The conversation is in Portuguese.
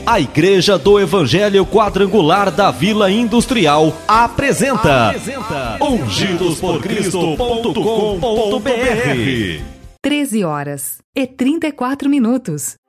A Igreja do Evangelho Quadrangular da Vila Industrial apresenta ungidosporcristo.com.br. 13h34.